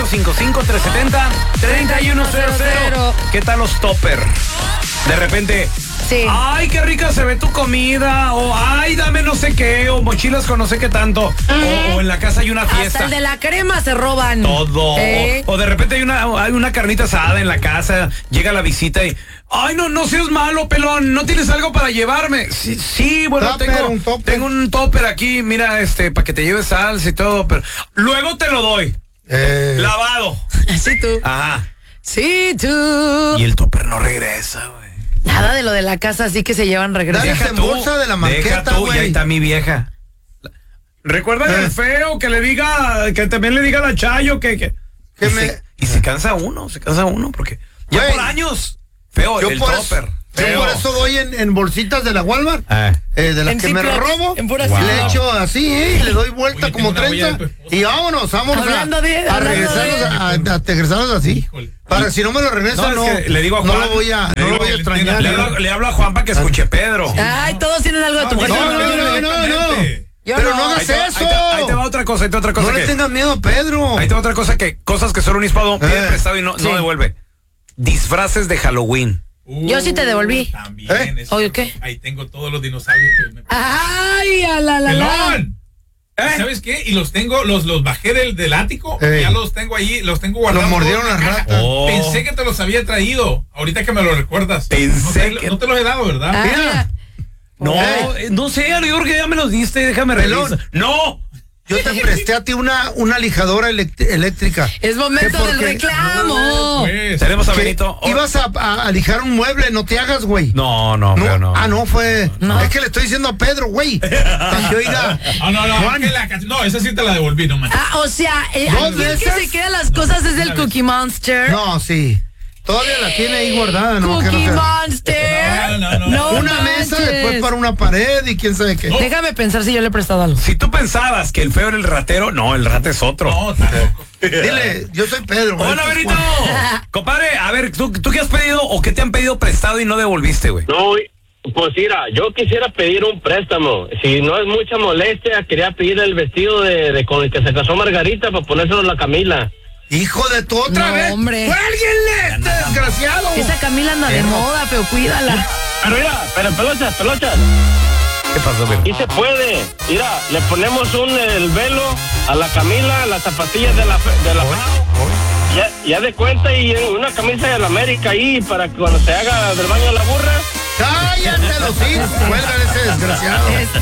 1-855-370-3100. ¿Qué tal los topper? De repente, sí. Ay, qué rica se ve tu comida, o ay, dame no sé qué, o mochilas con no sé qué tanto, o en la casa hay una fiesta. Hasta el de la crema se roban. Todo. O de repente hay una carnita asada en la casa, llega la visita y, ay, no seas malo, pelón, ¿no tienes algo para llevarme? Sí, bueno, tengo un topper aquí, mira, para que te lleves salsa y todo, pero luego te lo doy. Lavado. Sí, tú. Ajá. Sí, tú. Y el topper no regresa, güey. Nada de lo de la casa, así que se llevan regreso. Deja tú, bolsa de la marqueta, y ahí está mi vieja. Recuerda el feo que también le diga a la Chayo que se cansa uno, porque ya Güey, por años, feo, el topper. Yo por eso doy en bolsitas de la Walmart, de las que me robo, le echo así, y le doy vuelta como 30 y vámonos a regresarlos así. Para si no me lo regresan, es que le digo a Juan, no lo voy a extrañar. Le hablo a Juan para que escuche Pedro. Ay, todos tienen algo de tu casa. No. Pero no hagas eso. Ahí te va otra cosa. No le tengas miedo a Pedro. Ahí te va otra cosa cosas que solo un hispano pide prestado y no devuelve. Disfraces de Halloween. Yo sí te devolví. También. Oye, ¿qué? Ahí tengo todos los dinosaurios que me... ¡Ay, a la! ¡Pelón! ¿Sabes qué? Y los tengo, los bajé del ático, ya los tengo ahí, los tengo guardados. Los mordieron las ratas. Pensé que te los había traído, ahorita que me lo recuerdas. No te los he dado, ¿verdad? Mira. No sé, yo creo que ya me los diste, déjame revisar. ¡No! Yo te presté a ti una lijadora eléctrica. Es momento del reclamo. Tenemos a Benito. Ibas a lijar un mueble, no te hagas, güey. No. No fue. No. Es que le estoy diciendo a Pedro, güey. No, esa sí te la devolví nomás. O sea, aquí el que se queda las cosas es el Cookie Monster. No, sí. Todavía la tiene ahí guardada, ¿no? Cookie Monster. No, una mesa, después para una pared y quién sabe qué. Déjame pensar si yo le he prestado algo. Si tú pensabas que el feo era el ratero, no, el rata es otro. No, tampoco. Dile, yo soy Pedro. Hola, Benito. Compadre, a ver, ¿tú qué has pedido o qué te han pedido prestado y no devolviste, güey? No, pues mira, yo quisiera pedir un préstamo. Si no es mucha molestia, quería pedir el vestido de con el que se casó Margarita para ponérselo a la Camila. Hijo de tu otra vez. Hombre. ¡Fue alguien desgraciado! Esa Camila anda de moda, pero cuídala. Pero mira, pelochas. ¿Qué pasó, Benito? Y se puede. Mira, le ponemos el velo a la Camila, las zapatillas de la ya de cuenta y una camisa de la América ahí para que cuando se haga del baño la burra. ¡Cállate los hijos! ¡Cuélgale ese desgraciado!